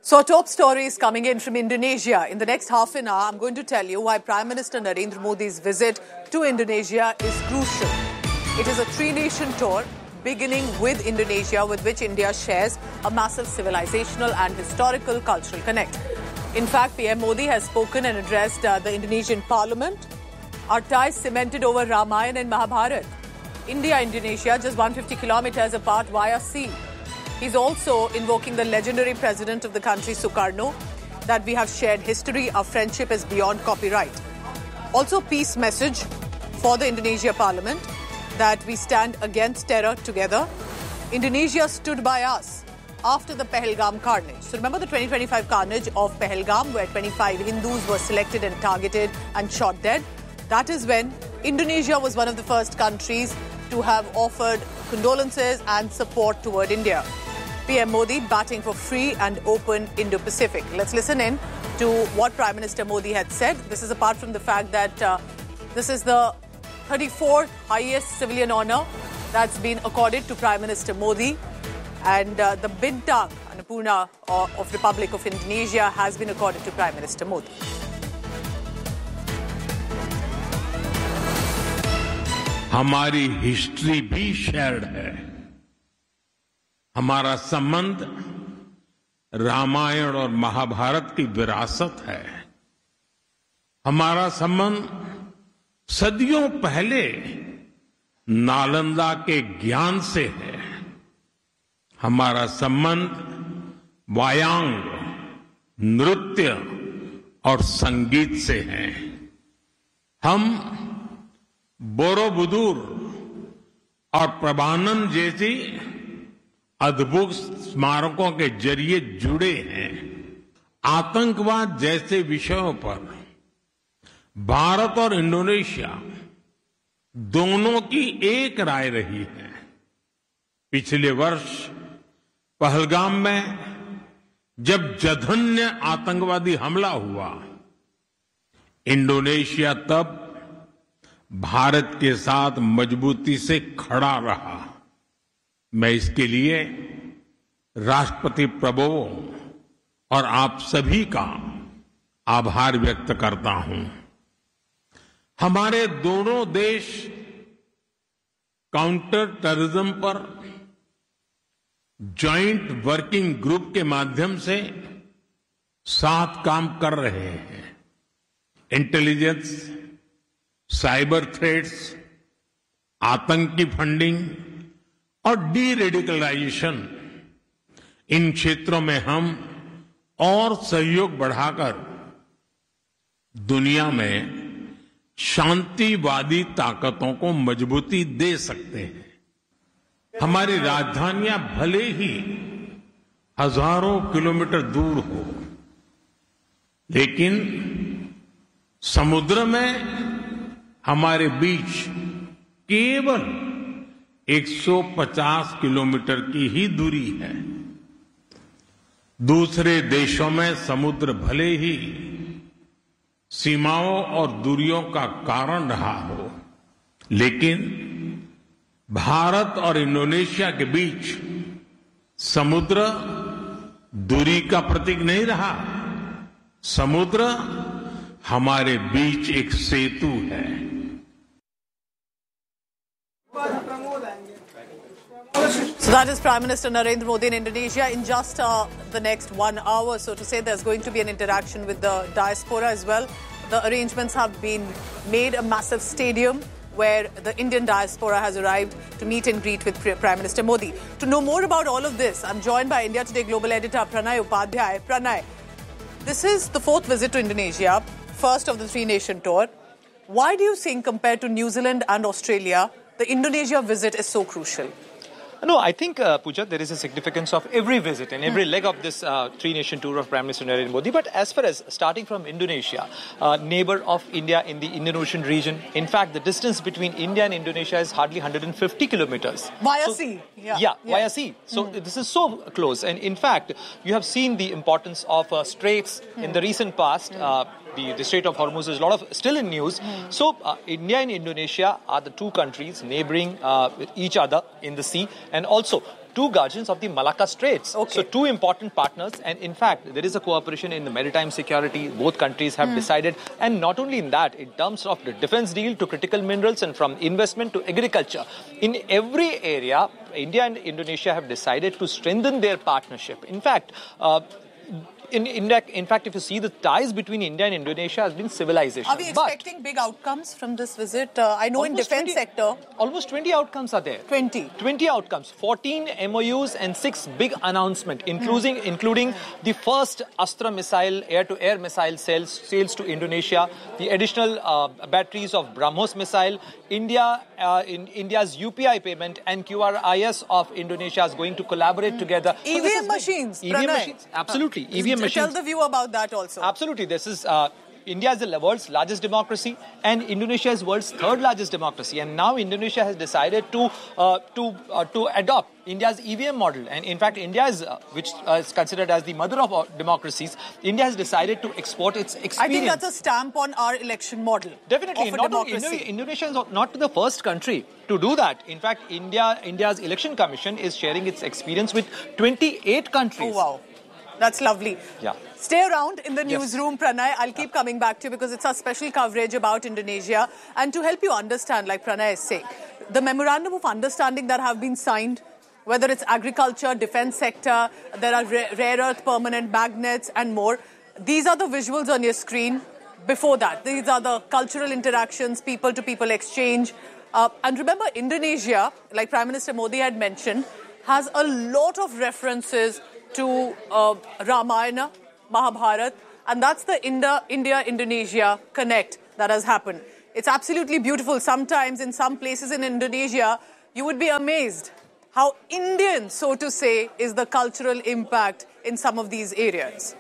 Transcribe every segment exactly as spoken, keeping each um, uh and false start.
So, top stories coming in from Indonesia. In the next half an hour, I'm going to tell you why Prime Minister Narendra Modi's visit to Indonesia is crucial. It is a three-nation tour, beginning with Indonesia, with which India shares a massive civilizational and historical cultural connect. In fact, P M Modi has spoken and addressed uh, the Indonesian parliament. Our ties cemented over Ramayana and Mahabharata. India-Indonesia just one hundred fifty kilometers apart via sea. He's also invoking the legendary president of the country, Sukarno, that we have shared history, our friendship is beyond copyright. Also, peace message for the Indonesia parliament that we stand against terror together. Indonesia stood by us after the Pahalgam carnage. So remember the twenty twenty-five carnage of Pahalgam, where twenty-five Hindus were selected and targeted and shot dead. That is when Indonesia was one of the first countries to have offered condolences and support toward India. P M Modi batting for free and open Indo-Pacific. Let's listen in to what Prime Minister Modi had said. This is apart from the fact that uh, this is the thirty-fourth highest civilian honour that's been accorded to Prime Minister Modi. And uh, the Bintang Annapurna uh, of Republic of Indonesia has been accorded to Prime Minister Modi. हमारी history भी shared है. हमारा संबंध रामायण और महाभारत की विरासत है. हमारा संबंध सदियों पहले नालंदा के ज्ञान से है. हमारा संबंध वायांग, नृत्य और संगीत से है. हम बोरोबुदुर और प्रभानन जैसी अद्भुत स्मारकों के जरिए जुड़े हैं. आतंकवाद जैसे विषयों पर भारत और इंडोनेशिया दोनों की एक राय रही है. पिछले वर्ष पहलगाम में जब जघन्य आतंकवादी हमला हुआ, इंडोनेशिया तब भारत के साथ मजबूती से खड़ा रहा. मैं इसके लिए राष्ट्रपति प्रभुओं और आप सभी का आभार व्यक्त करता हूं. हमारे दोनों देश काउंटर टेररिज्म पर जॉइंट वर्किंग ग्रुप के माध्यम से साथ काम कर रहे हैं. इंटेलिजेंस, साइबर थ्रेट्स, आतंकी फंडिंग और डी रेडिकलाइजेशन, इन क्षेत्रों में हम और सहयोग बढ़ाकर दुनिया में शांतिवादी ताकतों को मजबूती दे सकते हैं. हमारी राजधानियां भले ही हजारों किलोमीटर दूर हो, लेकिन समुद्र में हमारे बीच केवल एक सौ पचास किलोमीटर की ही दूरी है. दूसरे देशों में समुद्र भले ही सीमाओं और दूरियों का कारण रहा हो, लेकिन भारत और इंडोनेशिया के बीच समुद्र दूरी का प्रतीक नहीं रहा. समुद्र हमारे बीच एक सेतु है. So that is Prime Minister Narendra Modi in Indonesia. In just uh, the next one hour, so to say, there's going to be an interaction with the diaspora as well. The arrangements have been made, a massive stadium where the Indian diaspora has arrived to meet and greet with Prime Minister Modi. To know more about all of this, I'm joined by India Today Global Editor Pranay Upadhyay. Pranay, this is the fourth visit to Indonesia, first of the three-nation tour. Why do you think, compared to New Zealand and Australia, the Indonesia visit is so crucial? No, I think, uh, Pooja, there is a significance of every visit and every leg of this uh, three-nation tour of Prime Minister Narendra Modi. But as far as starting from Indonesia, uh, neighbor of India in the Indian Ocean region, in fact, the distance between India and Indonesia is hardly one hundred fifty kilometers. Via so, sea. Yeah, yeah, yeah, via sea. So mm. this is so close. And in fact, you have seen the importance of uh, straits mm. in the recent past. Mm. Uh, The, the Strait of Hormuz is a lot of still in news. Mm. So uh, India and Indonesia are the two countries neighboring uh, with each other in the sea, and also two guardians of the Malacca Straits. Okay. So two important partners, and in fact, there is a cooperation in the maritime security. Both countries have mm. decided, and not only in that, in terms of the defense deal to critical minerals and from investment to agriculture, in every area, India and Indonesia have decided to strengthen their partnership. In fact, uh, In, in, in fact, if you see the ties between India and Indonesia has been civilization. Are we expecting but big outcomes from this visit? Uh, I know in defense twenty, sector... Almost twenty outcomes are there. twenty? twenty outcomes. fourteen M O Us and six big announcements, including, mm. including the first Astra missile, air-to-air missile sales, sales to Indonesia, the additional uh, batteries of BrahMos missile, India, uh, in India's U P I payment, and Q R I S of Indonesia is going to collaborate mm. together. E V M so machines, E V M machines, absolutely. Uh, E V M Tell the viewer about that also. Absolutely. This is uh, India is the world's largest democracy, and Indonesia is world's third largest democracy. And now Indonesia has decided to uh, to uh, to adopt India's E V M model. And in fact, India is, uh, which uh, is considered as the mother of uh, democracies, India has decided to export its experience. I think that's a stamp on our election model. Definitely. Of a not democracy. Only, Indonesia is not the first country to do that. In fact, India India's election commission is sharing its experience with twenty-eight countries. Oh, wow. That's lovely. Yeah. Stay around in the newsroom, yes. Pranay. I'll keep coming back to you because it's our special coverage about Indonesia. And to help you understand, like Pranay is saying, the memorandum of understanding that have been signed, whether it's agriculture, defense sector, there are rare earth permanent magnets and more. These are the visuals on your screen. Before that, these are the cultural interactions, people-to-people exchange. Uh, and remember, Indonesia, like Prime Minister Modi had mentioned, has a lot of references to uh, Ramayana, Mahabharata, and that's the India-Indonesia connect that has happened. It's absolutely beautiful. Sometimes in some places in Indonesia, you would be amazed how Indian, so to say, is the cultural impact in some of these areas.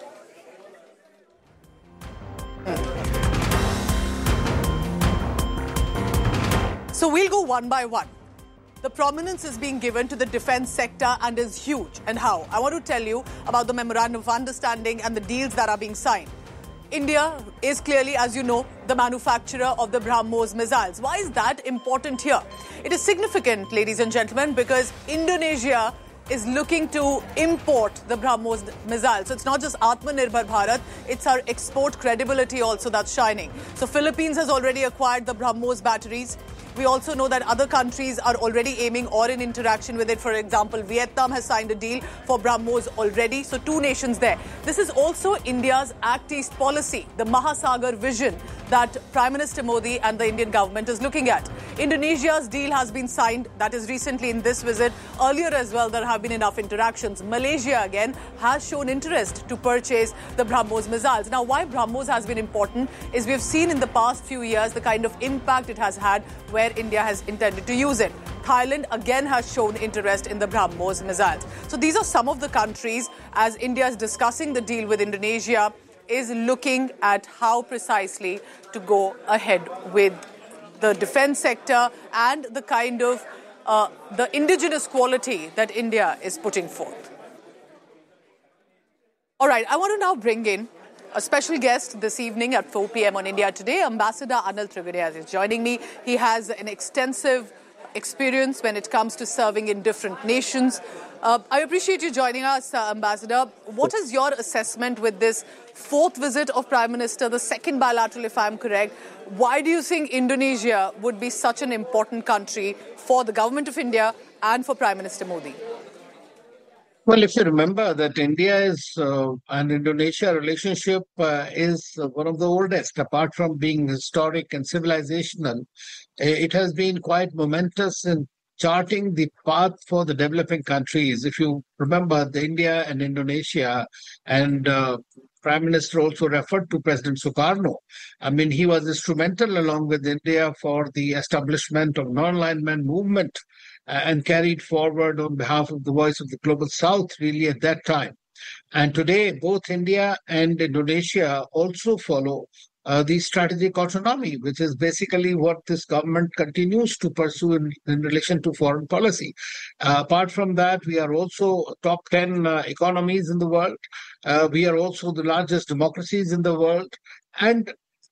So we'll go one by one. The prominence is being given to the defense sector and is huge. And how? I want to tell you about the Memorandum of Understanding and the deals that are being signed. India is clearly, as you know, the manufacturer of the BrahMos missiles. Why is that important here? It is significant, ladies and gentlemen, because Indonesia is looking to import the BrahMos missiles. So it's not just Atmanirbhar Bharat, it's our export credibility also that's shining. So Philippines has already acquired the BrahMos batteries. We also know that other countries are already aiming or in interaction with it. For example, Vietnam has signed a deal for BrahMos already. So two nations there. This is also India's Act East policy, the Mahasagar vision that Prime Minister Modi and the Indian government is looking at. Indonesia's deal has been signed. That is recently in this visit. Earlier as well, there have been enough interactions. Malaysia, again, has shown interest to purchase the BrahMos missiles. Now, why BrahMos has been important is we've seen in the past few years the kind of impact it has had where India has intended to use it. Thailand again has shown interest in the BrahMos missiles. So these are some of the countries, as India is discussing the deal with Indonesia, is looking at how precisely to go ahead with the defense sector and the kind of uh, the indigenous quality that India is putting forth. All right, I want to now bring in a special guest this evening at four p m on India Today. Ambassador Anil Trivediya is joining me. He has an extensive experience when it comes to serving in different nations. Uh, I appreciate you joining us, uh, Ambassador. What is your assessment with this fourth visit of Prime Minister, the second bilateral, if I'm correct? Why do you think Indonesia would be such an important country for the government of India and for Prime Minister Modi? Well, if you remember that India is uh, and Indonesia relationship uh, is one of the oldest, apart from being historic and civilizational, it has been quite momentous in charting the path for the developing countries. If you remember, the India and Indonesia, and uh, Prime Minister also referred to President Sukarno. I mean, he was instrumental along with India for the establishment of non-alignment movement uh, and carried forward on behalf of the voice of the Global South really at that time. And today, both India and Indonesia also follow Uh, the strategic autonomy, which is basically what this government continues to pursue in, in relation to foreign policy. Uh, apart from that, we are also top ten uh, economies in the world. Uh, we are also the largest democracies in the world. And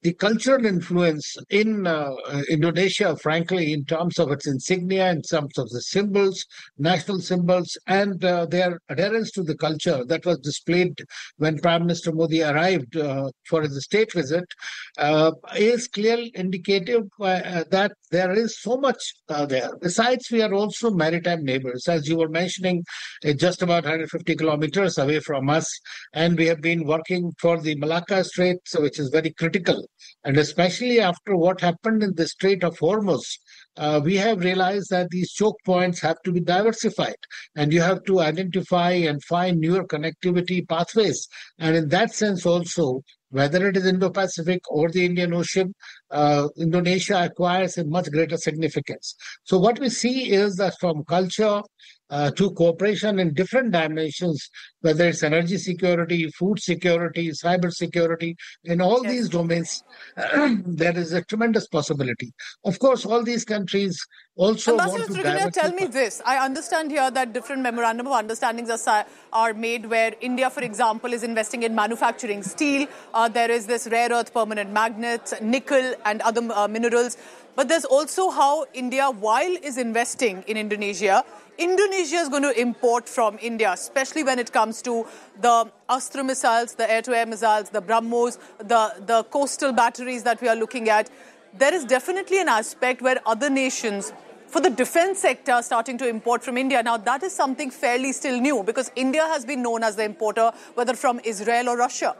the cultural influence in uh, Indonesia, frankly, in terms of its insignia, in terms of the symbols, national symbols, and uh, their adherence to the culture that was displayed when Prime Minister Modi arrived uh, for his state visit, uh, is clearly indicative uh, that there is so much uh, there. Besides, we are also maritime neighbors. As you were mentioning, uh, just about one hundred fifty kilometers away from us, and we have been working for the Malacca Strait, which is very critical. And especially after what happened in the Strait of Hormuz, uh, we have realized that these choke points have to be diversified, and you have to identify and find newer connectivity pathways. And in that sense also, whether it is Indo-Pacific or the Indian Ocean, uh, Indonesia acquires a much greater significance. So what we see is that from culture uh, to cooperation in different dimensions, whether it's energy security, food security, cyber security, in all yes. these domains, uh, there is a tremendous possibility. Of course, all these countries also Ambassador want to Srikanth, tell me this. I understand here that different memorandum of understandings are, are made where India, for example, is investing in manufacturing steel. Uh, there is this rare earth permanent magnets, nickel and other uh, minerals. But there's also how India, while is investing in Indonesia, Indonesia is going to import from India, especially when it comes to the Astra missiles, the air-to-air missiles, the BrahMos, the, the coastal batteries that we are looking at. There is definitely an aspect where other nations, for the defense sector, are starting to import from India. Now, that is something fairly still new because India has been known as the importer, whether from Israel or Russia.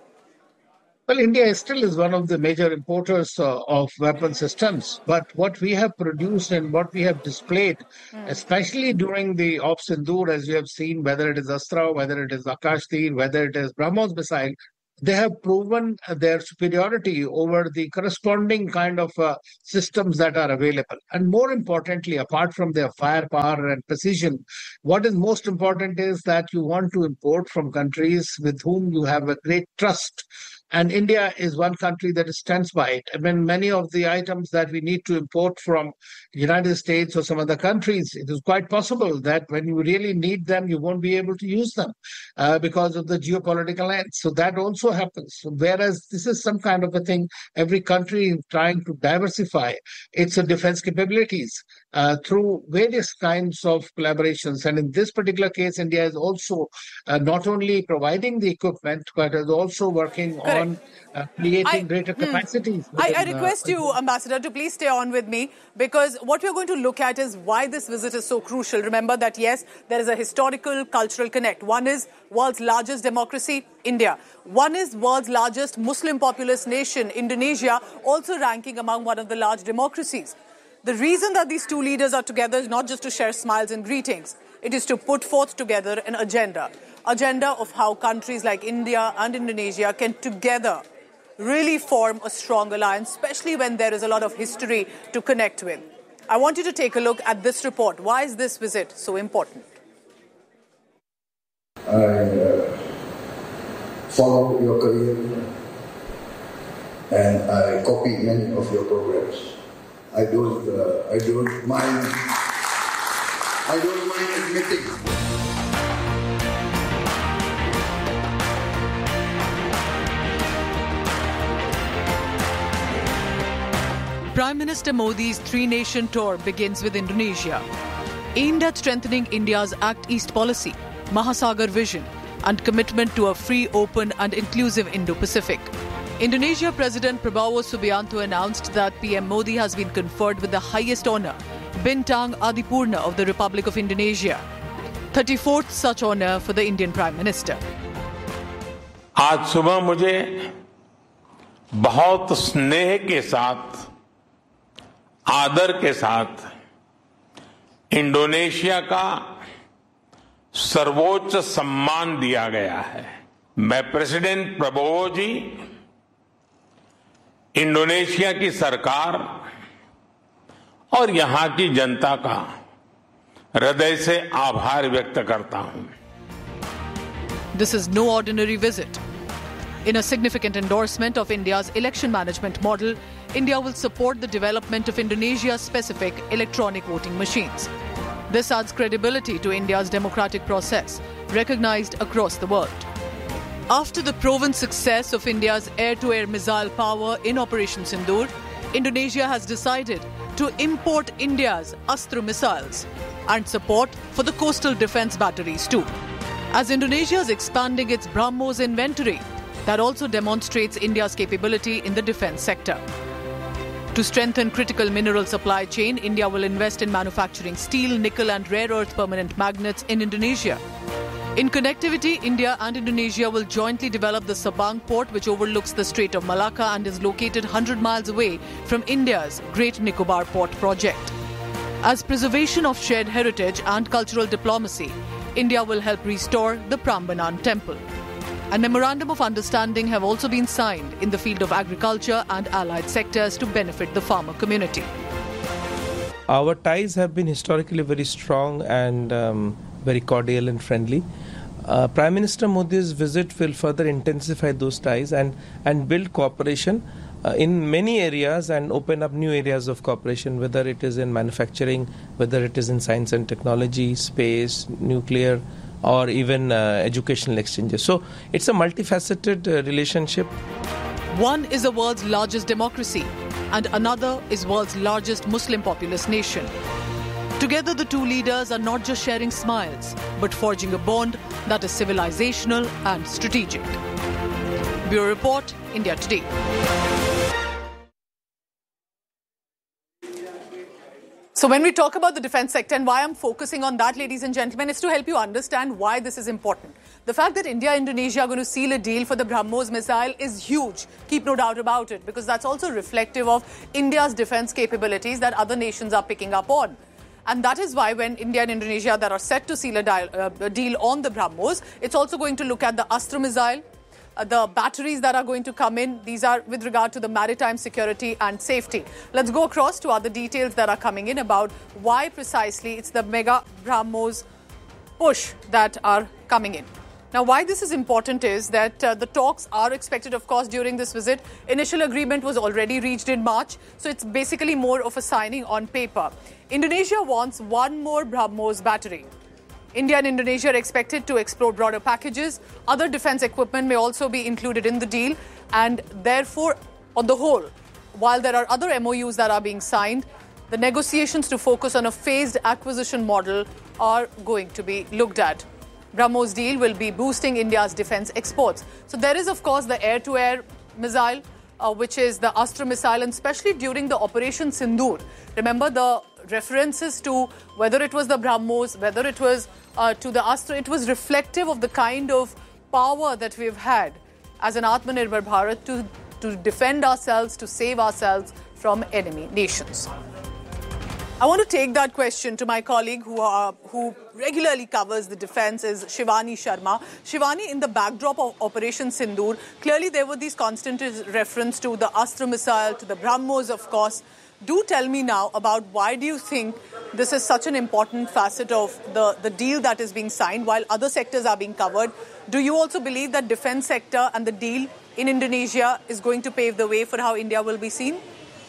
Well, India still is one of the major importers uh, of weapon systems. But what we have produced and what we have displayed, mm. especially during the Op Sindoor, as you have seen, whether it is Astra, whether it is Akash Tir, whether it is BrahMos missile, they have proven their superiority over the corresponding kind of uh, systems that are available. And more importantly, apart from their firepower and precision, what is most important is that you want to import from countries with whom you have a great trust. And India is one country that stands by it. I mean, many of the items that we need to import from the United States or some other countries, it is quite possible that when you really need them, you won't be able to use them uh, because of the geopolitical ends. So that also happens. Whereas this is some kind of a thing, every country trying to diversify its defense capabilities uh, through various kinds of collaborations. And in this particular case, India is also uh, not only providing the equipment, but is also working Correct. on On, uh, creating I, greater capacities. Hmm. I, I request uh, you, Ambassador, to please stay on with me because what we're going to look at is why this visit is so crucial. Remember that, yes, there is a historical, cultural connect. One is world's largest democracy, India. One is world's largest Muslim populous nation, Indonesia, also ranking among one of the large democracies. The reason that these two leaders are together is not just to share smiles and greetings. It is to put forth together an agenda. Agenda of how countries like India and Indonesia can together really form a strong alliance, especially when there is a lot of history to connect with. I want you to take a look at this report. Why is this visit so important? I uh, follow your career and I copy many of your programs. I don't, uh, I don't mind, I don't mind admitting. Prime Minister Modi's three-nation tour begins with Indonesia, aimed at strengthening India's Act East policy, Mahasagar vision, and commitment to a free, open and inclusive Indo-Pacific. Indonesia President Prabowo Subianto announced that P M Modi has been conferred with the highest honour, Bintang Adipurna of the Republic of Indonesia, thirty-fourth such honour for the Indian Prime Minister. आज सुबह मुझे बहुत स्नेह के साथ, आदर के साथ इंडोनेशिया का सर्वोच्च सम्मान दिया गया है। मैं प्रेसिडेंट प्रबोवो जी, इंडोनेशिया की सरकार और यहां की जनता का हृदय से आभार व्यक्त करता हूं। This is no ordinary visit. In a significant endorsement of India's election management model, India will support the development of Indonesia-specific electronic voting machines. This adds credibility to India's democratic process, recognized across the world. After the proven success of India's air-to-air missile power in Operation Sindoor, Indonesia has decided to import India's Astra missiles and support for the coastal defence batteries too. As Indonesia is expanding its BrahMos inventory, that also demonstrates India's capability in the defence sector. To strengthen critical mineral supply chain, India will invest in manufacturing steel, nickel and rare earth permanent magnets in Indonesia. In connectivity, India and Indonesia will jointly develop the Sabang port, which overlooks the Strait of Malacca and is located one hundred miles away from India's Great Nicobar Port project. As preservation of shared heritage and cultural diplomacy, India will help restore the Prambanan temple. A memorandum of understanding have also been signed in the field of agriculture and allied sectors to benefit the farmer community. Our ties have been historically very strong and um, very cordial and friendly. Uh, Prime Minister Modi's visit will further intensify those ties and, and build cooperation uh, in many areas and open up new areas of cooperation, whether it is in manufacturing, whether it is in science and technology, space, nuclear, or even uh, educational exchanges. So it's a multifaceted uh, relationship. One is the world's largest democracy and another is world's largest Muslim populous nation. Together, the two leaders are not just sharing smiles, but forging a bond that is civilizational and strategic. Bureau Report, India Today. So when we talk about the defence sector and why I'm focusing on that, ladies and gentlemen, is to help you understand why this is important. The fact that India and Indonesia are going to seal a deal for the BrahMos missile is huge. Keep no doubt about it, because that's also reflective of India's defence capabilities that other nations are picking up on. And that is why when India and Indonesia that are set to seal a, dial, uh, a deal on the BrahMos, it's also going to look at the Astra missile, uh, the batteries that are going to come in. These are with regard to the maritime security and safety. Let's go across to other details that are coming in about why precisely it's the mega BrahMos push that are coming in. Now, why this is important is that uh, the talks are expected, of course, during this visit. Initial agreement was already reached in March, so it's basically more of a signing on paper. Indonesia wants one more BrahMos battery. India and Indonesia are expected to explore broader packages. Other defence equipment may also be included in the deal. And therefore, on the whole, while there are other M O Us that are being signed, the negotiations to focus on a phased acquisition model are going to be looked at. BrahMos deal will be boosting India's defence exports. So there is, of course, the air-to-air missile, uh, which is the Astra missile, and especially during the Operation Sindoor. Remember the references to whether it was the BrahMos, whether it was uh, to the Astra, it was reflective of the kind of power that we've had as an Atmanirbhar Bharat to, to defend ourselves, to save ourselves from enemy nations. I want to take that question to my colleague who uh, who regularly covers the defence, is Shivani Sharma. Shivani, in the backdrop of Operation Sindoor, clearly there were these constant reference to the Astra missile, to the BrahMos, of course. Do tell me now about why do you think this is such an important facet of the, the deal that is being signed while other sectors are being covered. Do you also believe that defence sector and the deal in Indonesia is going to pave the way for how India will be seen?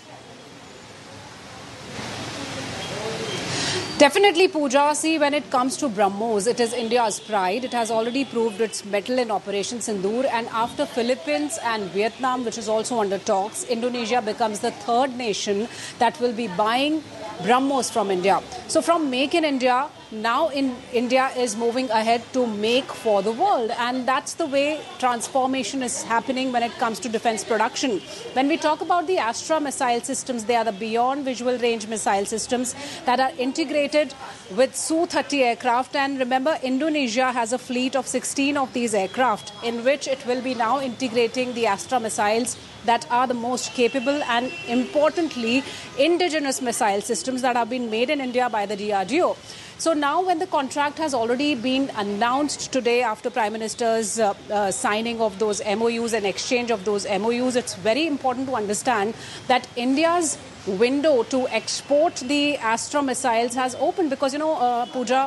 Definitely, Pooja. See, when it comes to BrahMos, it is India's pride. It has already proved its mettle in Operation Sindoor. And after Philippines and Vietnam, which is also under talks, Indonesia becomes the third nation that will be buying BrahMos from India. So from Make in India, now in India is moving ahead to make for the world. And that's the way transformation is happening when it comes to defense production. When we talk about the Astra missile systems, they are the beyond visual range missile systems that are integrated with S U thirty aircraft. And remember, Indonesia has a fleet of sixteen of these aircraft in which it will be now integrating the Astra missiles that are the most capable and, importantly, indigenous missile systems that have been made in India by the D R D O. So now when the contract has already been announced today after Prime Minister's uh, uh, signing of those M O Us and exchange of those M O Us, it's very important to understand that India's window to export the Astra missiles has opened because, you know, uh, Pooja,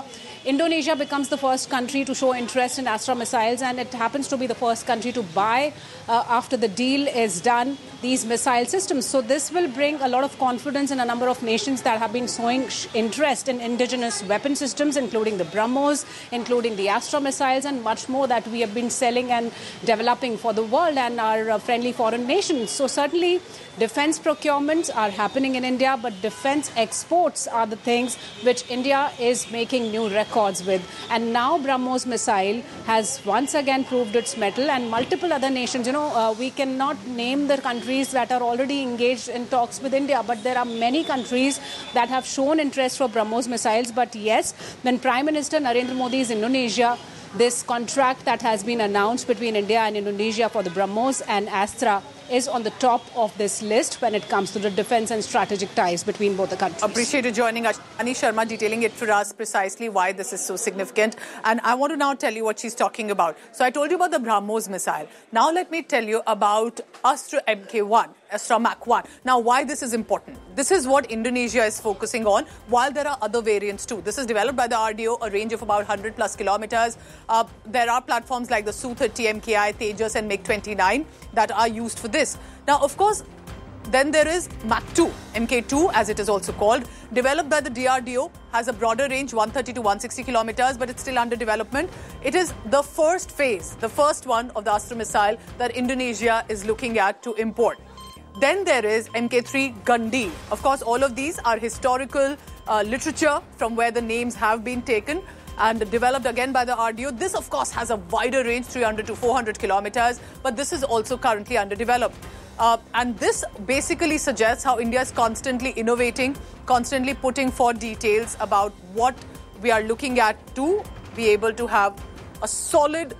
Indonesia becomes the first country to show interest in Astra missiles, and it happens to be the first country to buy, uh, after the deal is done, these missile systems. So this will bring a lot of confidence in a number of nations that have been showing interest in indigenous weapon systems, including the BrahMos, including the Astra missiles, and much more that we have been selling and developing for the world and our uh, friendly foreign nations. So certainly defense procurements are happening in India, but defense exports are the things which India is making new records with. And now BrahMos missile has once again proved its mettle, and multiple other nations, you know, uh, we cannot name the countries that are already engaged in talks with India, but there are many countries that have shown interest for BrahMos missiles. But yes, when Prime Minister Narendra Modi is in Indonesia, this contract that has been announced between India and Indonesia for the BrahMos and Astra is on the top of this list when it comes to the defense and strategic ties between both the countries. Appreciate you joining us. Ani Sharma detailing it for us precisely why this is so significant. And I want to now tell you what she's talking about. So I told you about the BrahMos missile. Now let me tell you about Astra M K one, Astra Mach one. Now why this is important. This is what Indonesia is focusing on, while there are other variants too. This is developed by the R D O, a range of about one hundred plus kilometers. Uh, there are platforms like the S U thirty M K I, Tejas and MiG twenty-nine that are used for this. Now, of course, then there is Mach two, M K two as it is also called, developed by the D R D O, has a broader range, one thirty to one sixty kilometers, but it's still under development. It is the first phase, the first one of the Astra missile that Indonesia is looking at to import. Then there is M K three Gandhi. Of course, all of these are historical uh, literature from where the names have been taken and developed again by the R D O. This, of course, has a wider range, three hundred to four hundred kilometers, but this is also currently underdeveloped. Uh, and this basically suggests how India is constantly innovating, constantly putting forth details about what we are looking at to be able to have a solid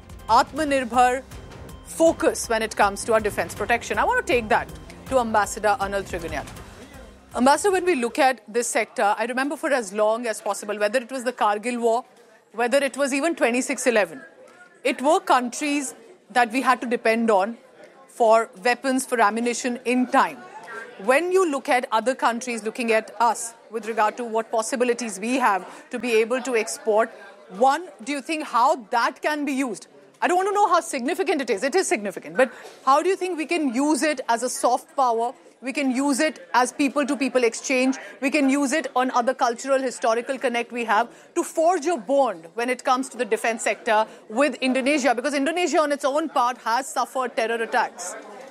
Atmanirbhar focus when it comes to our defense protection. I want to take that to Ambassador Anil Trigunyat. Ambassador, when we look at this sector, I remember for as long as possible, whether it was the Kargil War, whether it was even twenty-six eleven, it were countries that we had to depend on for weapons, for ammunition in time. When you look at other countries looking at us with regard to what possibilities we have to be able to export, one, do you think how that can be used? I don't want to know how significant it is. It is significant. But how do you think we can use it as a soft power? We can use it as people-to-people exchange. We can use it on other cultural, historical connect we have to forge a bond when it comes to the defense sector with Indonesia, because Indonesia on its own part has suffered terror attacks.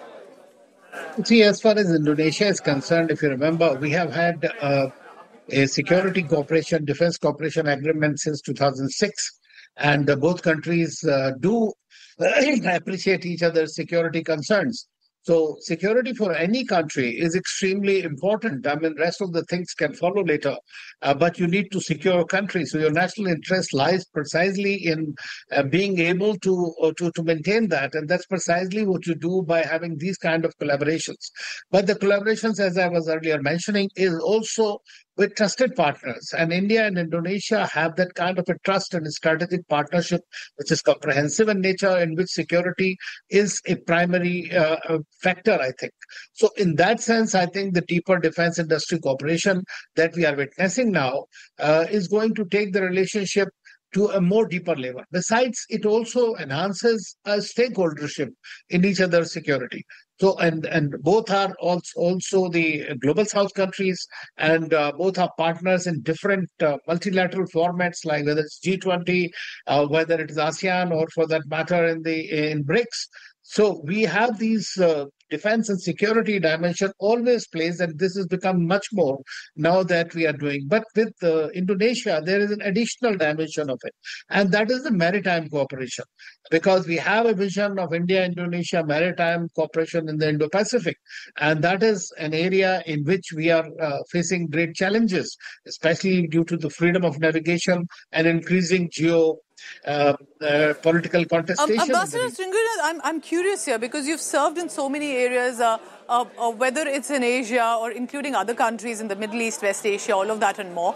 See, as far as Indonesia is concerned, if you remember, we have had uh, a security cooperation, defense cooperation agreement since two thousand six. And uh, both countries uh, do appreciate each other's security concerns. So security for any country is extremely important. I mean, rest of the things can follow later, uh, but you need to secure a country. So your national interest lies precisely in uh, being able to, uh, to to maintain that. And that's precisely what you do by having these kind of collaborations. But the collaborations, as I was earlier mentioning, is also with trusted partners. And India and Indonesia have that kind of a trust and a strategic partnership, which is comprehensive in nature, in which security is a primary uh, factor, I think. So in that sense, I think the deeper defense industry cooperation that we are witnessing now uh, is going to take the relationship to a more deeper level. Besides, it also enhances a stakeholdership in each other's security. So, and, and both are also, also the global south countries, and uh, both are partners in different uh, multilateral formats, like whether it's G twenty, uh, whether it is ASEAN, or for that matter in the in BRICS. So we have these uh, defense and security dimension always plays, and this has become much more now that we are doing. But with uh, Indonesia, there is an additional dimension of it, and that is the maritime cooperation, because we have a vision of India-Indonesia maritime cooperation in the Indo-Pacific, and that is an area in which we are uh, facing great challenges, especially due to the freedom of navigation and increasing geo Uh, uh, political contestation. Um, Ambassador Trigunyat, I'm, I'm curious here, because you've served in so many areas, uh, uh, uh, whether it's in Asia or including other countries in the Middle East, West Asia, all of that and more.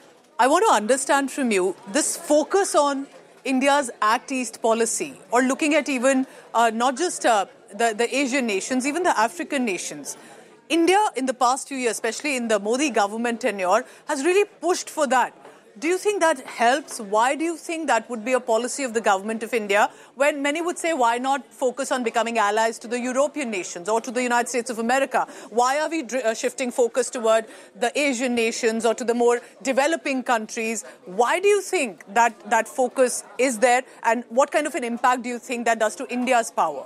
I want to understand from you this focus on India's Act East policy, or looking at even uh, not just uh, the, the Asian nations, even the African nations. India in the past few years, especially in the Modi government tenure, has really pushed for that. Do you think that helps? Why do you think that would be a policy of the government of India, when many would say, why not focus on becoming allies to the European nations or to the United States of America? Why are we uh, shifting focus toward the Asian nations or to the more developing countries? Why do you think that that focus is there, and what kind of an impact do you think that does to India's power?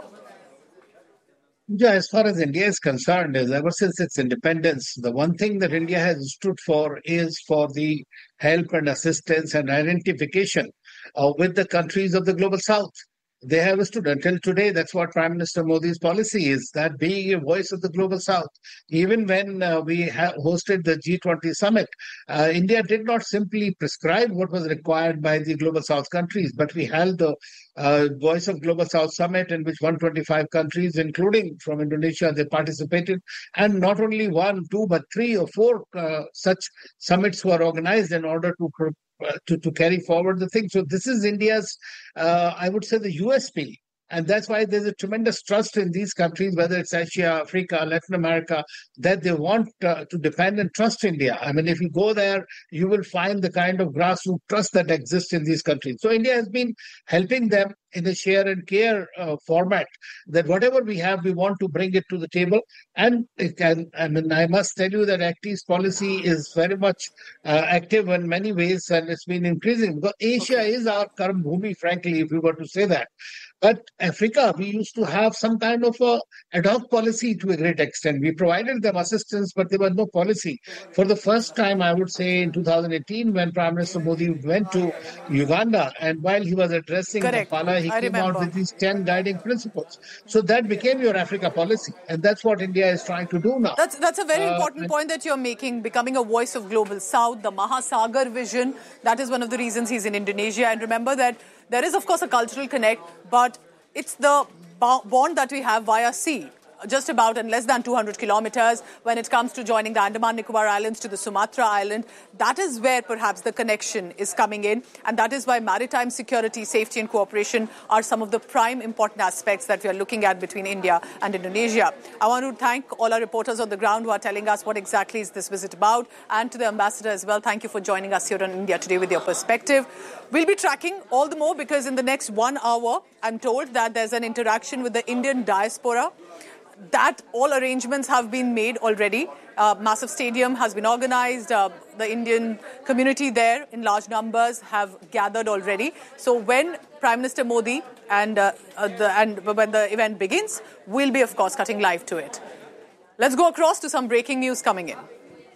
Yeah, as far as India is concerned, is ever since its independence, the one thing that India has stood for is for the help and assistance and identification uh, with the countries of the global south. They have stood until today. That's what Prime Minister Modi's policy is, that being a voice of the global south. Even when uh, we ha- hosted the G twenty summit, uh, India did not simply prescribe what was required by the global south countries, but we held the uh, Voice of Global South Summit, in which one hundred twenty-five countries, including from Indonesia, they participated. And not only one, two, but three or four uh, such summits were organized in order to Uh, to, to carry forward the thing. So this is India's, uh, I would say, the U S P. And that's why there's a tremendous trust in these countries, whether it's Asia, Africa, Latin America, that they want uh, to depend and trust India. I mean, if you go there, you will find the kind of grassroots trust that exists in these countries. So India has been helping them in a share and care uh, format, that whatever we have, we want to bring it to the table. And it can, I mean, I must tell you that ACT's policy is very much uh, active in many ways, and it's been increasing, because Asia okay. is our Karam Bhumi, frankly, if we were to say that. But Africa, we used to have some kind of a ad hoc policy to a great extent. We provided them assistance, but there was no policy. For the first time, I would say, in two thousand eighteen, when Prime Minister Modi went to Uganda, and while he was addressing Correct. Kampala, he I came remember. out with these ten guiding principles. So that became your Africa policy. And that's what India is trying to do now. That's, that's a very Uh, important and- point that you're making, becoming a voice of global south, the Mahasagar vision. That is one of the reasons he's in Indonesia. And remember that there is, of course, a cultural connect, but it's the bond that we have via sea, just about and less than two hundred kilometers when it comes to joining the Andaman Nicobar Islands to the Sumatra Island. That is where perhaps the connection is coming in, and that is why maritime security, safety and cooperation are some of the prime important aspects that we are looking at between India and Indonesia. I want to thank all our reporters on the ground who are telling us what exactly is this visit about, and to the ambassador as well. Thank you for joining us here on India Today with your perspective. We'll be tracking all the more, because in the next one hour, I'm told that there's an interaction with the Indian diaspora. That all arrangements have been made already. Uh, massive stadium has been organized. Uh, the Indian community there in large numbers have gathered already. So when Prime Minister Modi and, uh, uh, the, and when the event begins, we'll be, of course, cutting live to it. Let's go across to some breaking news coming in.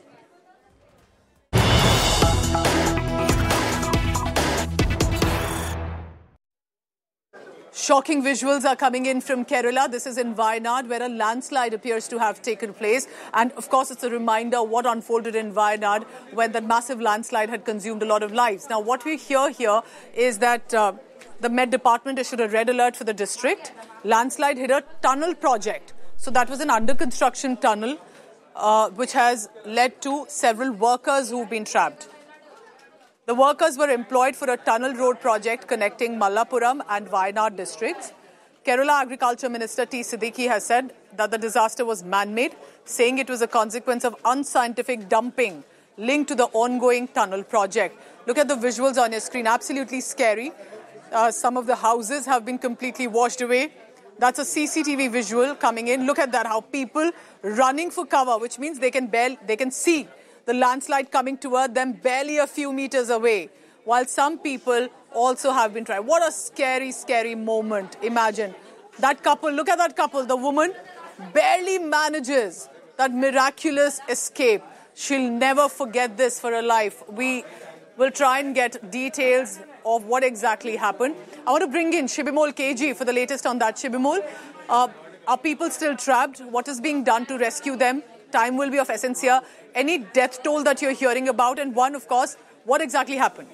Shocking visuals are coming in from Kerala. This is in Wayanad, where a landslide appears to have taken place. And, of course, it's a reminder what unfolded in Wayanad when that massive landslide had consumed a lot of lives. Now, what we hear here is that uh, the Met Department issued a red alert for the district. Landslide hit a tunnel project. So that was an under-construction tunnel, uh, which has led to several workers who've been trapped. The workers were employed for a tunnel road project connecting Mallapuram and Wayanad districts. Kerala Agriculture Minister T. Siddiqui has said that the disaster was man-made, saying it was a consequence of unscientific dumping linked to the ongoing tunnel project. Look at the visuals on your screen, absolutely scary. Uh, some of the houses have been completely washed away. That's a C C T V visual coming in. Look at that, how people running for cover, which means they can barely, they can see the landslide coming toward them barely a few meters away, while some people also have been tried. What a scary, scary moment. Imagine that couple. Look at that couple. The woman barely manages that miraculous escape. She'll never forget this for her life. We will try and get details of what exactly happened. I want to bring in Shibimol K G for the latest on that. Shibimol, uh, are people still trapped? What is being done to rescue them? Time will be of essence here. Any death toll that you're hearing about? And one, of course, what exactly happened?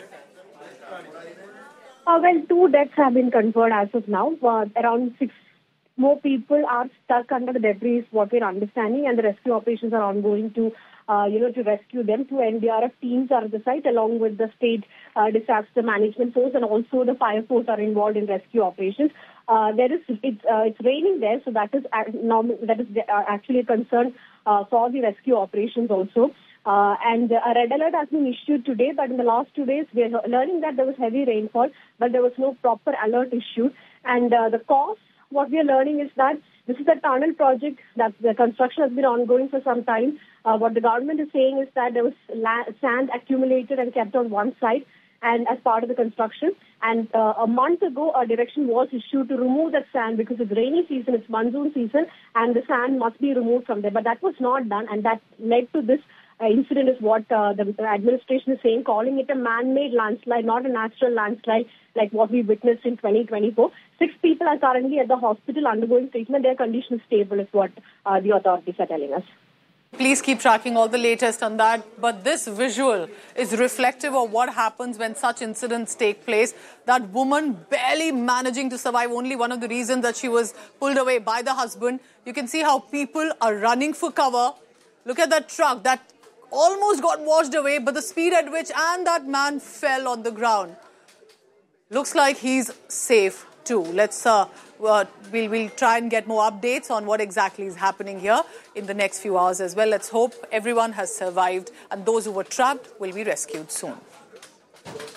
Uh, well, two deaths have been confirmed as of now. Uh, around six more people are stuck under the debris, is what we're understanding, and the rescue operations are ongoing to, uh, you know, to rescue them. Two N D R F teams are at the site, along with the state uh, disaster management force, and also the fire force are involved in rescue operations. Uh, there is it's uh, it's raining there, so that is uh, normal, that is uh, actually a concern uh, for the rescue operations also. Uh, and a red alert has been issued today, but in the last two days, we are learning that there was heavy rainfall, but there was no proper alert issued. And uh, the cause, what we are learning is that this is a tunnel project, that the construction has been ongoing for some time. Uh, what the government is saying is that there was la- sand accumulated and kept on one side, and as part of the construction. And uh, a month ago, a direction was issued to remove that sand because it's rainy season, it's monsoon season, and the sand must be removed from there. But that was not done, and that led to this uh, incident is what uh, the administration is saying, calling it a man-made landslide, not a natural landslide like what we witnessed in twenty twenty-four. Six people are currently at the hospital undergoing treatment. Their condition is stable, is what uh, the authorities are telling us. Please keep tracking all the latest on that. But this visual is reflective of what happens when such incidents take place. That woman barely managing to survive, only one of the reasons that she was pulled away by the husband. You can see how people are running for cover. Look at that truck that almost got washed away, but the speed at which and that man fell on the ground. Looks like he's safe too. Let's uh, uh, we'll, we'll try and get more updates on what exactly is happening here in the next few hours as well. Let's hope everyone has survived and those who were trapped will be rescued soon.